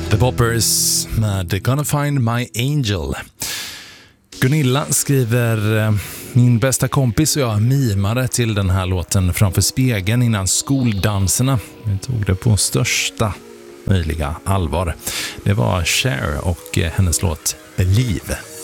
The Poppers med Gonna Find My Angel. Gunilla skriver: min bästa kompis och jag mimade till den här låten framför spegeln innan skoldanserna. Vi tog det på största möjliga allvar. Det var Cher och hennes låt Believe.